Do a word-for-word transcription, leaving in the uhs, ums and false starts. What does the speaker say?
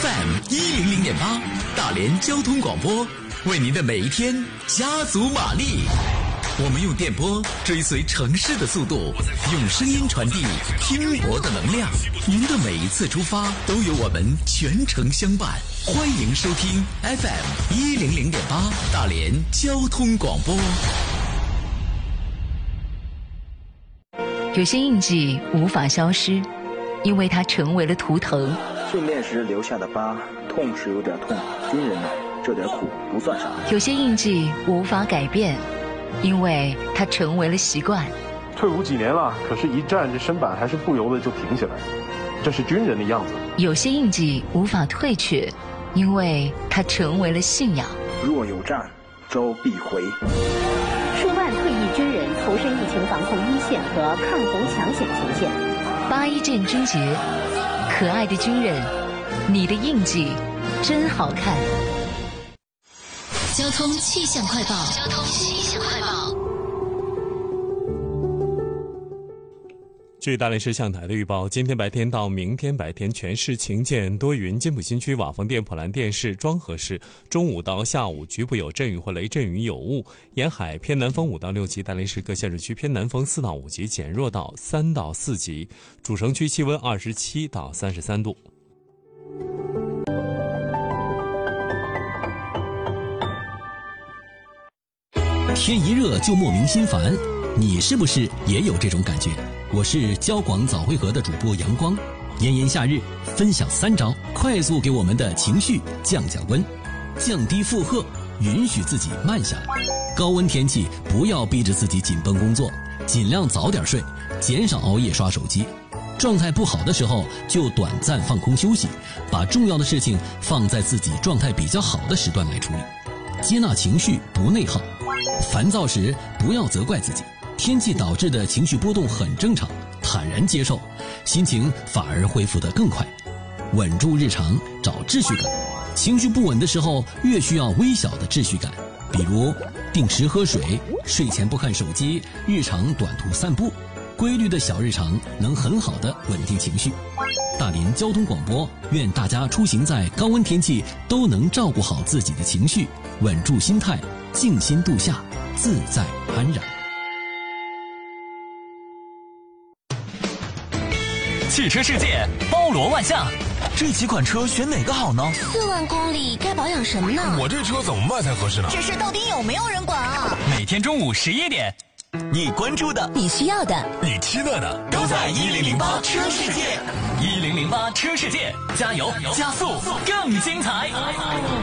F M 一零零点八，大连交通广播，为您的每一天加足马力。我们用电波追随城市的速度，用声音传递拼搏的能量。您的每一次出发，都有我们全程相伴。欢迎收听 F M 一零零点八，大连交通广播。 有些印记无法消失，因为它成为了图腾。 训练时留下的疤，痛时有点痛，军人呢，这点苦不算啥。 有些印记无法改变，因为它成为了习惯。 退伍几年了，可是一站这身板还是不由得就停下来，这是军人的样子。 有些印记无法退却，因为它成为了信仰。 若有战，周必回。 数万退役军人投身疫情防控一线和抗洪抢险前线。 八一建军节，可爱的军人，你的印记真好看。交通气象快报。交通气象快报。 据大连市气象台的预报，今天白天到明天白天全市晴间多云，金浦新区瓦房店、普兰店市、庄河市中午到下午局部有阵雨或雷阵雨有雾，沿海偏南风五到六级，大连市各县市区偏南风四到五级减弱到三到四级，主城区气温二十七到三十三度。 天一热就莫名心烦，你是不是也有这种感觉？我是交广早汇河的主播阳光，炎炎夏日分享三招，快速给我们的情绪降降温，降低负荷，允许自己慢下来。高温天气不要逼着自己紧绷工作，尽量早点睡，减少熬夜刷手机。状态不好的时候就短暂放空休息，把重要的事情放在自己状态比较好的时段来处理。接纳情绪，不内耗。烦躁时不要责怪自己，天气导致的情绪波动很正常，坦然接受，心情反而恢复得更快。稳住日常，找秩序感。情绪不稳的时候，越需要微小的秩序感，比如定时喝水，睡前不看手机，日常短途散步。规律的小日常能很好的稳定情绪。大连交通广播愿大家出行在高温天气都能照顾好自己的情绪，稳住心态，静心度夏，自在安然。 汽车世界包罗万象，这几款车选哪个好呢？ 四万公里该保养什么呢？ 我这车怎么卖才合适呢？ 这事到底有没有人管啊？ 每天中午十一点，你关注的， 你需要的， 你期待的， 都在一零零八车世界。一零零八车世界，加油加速更精彩！